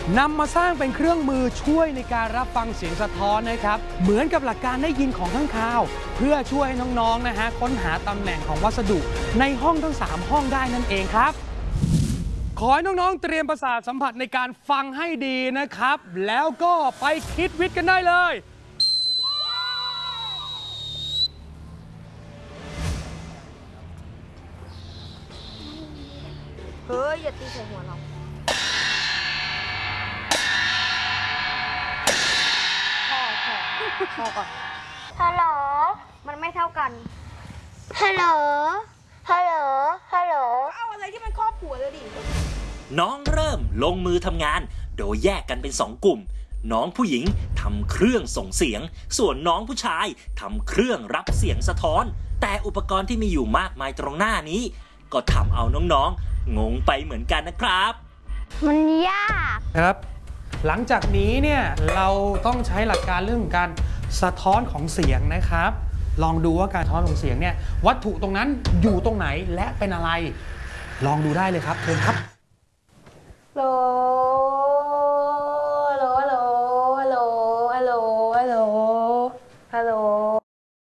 นำมาสร้างเป็นเครื่องมือช่วยในการรับฟังเสียงสะท้อนนะครับเหมือนกับหลักการได้ยินของข้างคาวเพื่อช่วยให้น้องๆนะฮะค้นหาตำแหน่งของวัสดุในห้องทั้ง3ห้องได้นั่นเองครับขอให้น้องๆเตรียมประสาทสัมผัสในการฟังให้ดีนะครับแล้วก็ไปคิดวิทย์กันได้เลยเฮ้ยอย่าตีใส่หัวเราพอก่อนฮัลโหลมันไม่เท่ากันฮัลโหลฮัลโหลฮัลโหลเอาอะไรที่มันครอบหัวเลยดิน้องเริ่มลงมือทำงานโดยแยกกันเป็น2 กลุ่มน้องผู้หญิงทำเครื่องส่งเสียงส่วนน้องผู้ชายทำเครื่องรับเสียงสะท้อนแต่อุปกรณ์ที่มีอยู่มากมายตรงหน้านี้ก็ทำเอาน้องๆงงไปเหมือนกันนะครับมันยากครับหลังจากนี้เนี่ยเราต้องใช้หลักการเรื่องของการสะท้อนของเสียงนะครับลองดูว่าการสะท้อนของเสียงเนี่ยวัตถุตรงนั้นอยู่ตรงไหนและเป็นอะไรลองดูได้เลยครับเชิญครับโล